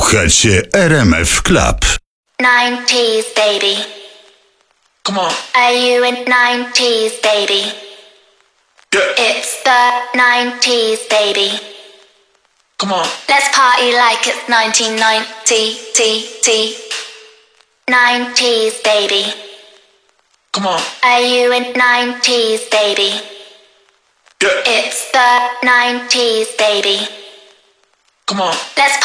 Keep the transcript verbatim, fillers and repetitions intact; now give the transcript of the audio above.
Słuchacie R M F Club. nineties baby. Come on. Are you in nineties baby? Yeah. It's the nineties baby. Come on. Let's party like it's nineteen ninety. T, T. nineties baby. Come on. Are you in nineties baby? Yeah. It's the nineties baby. Come on. Let's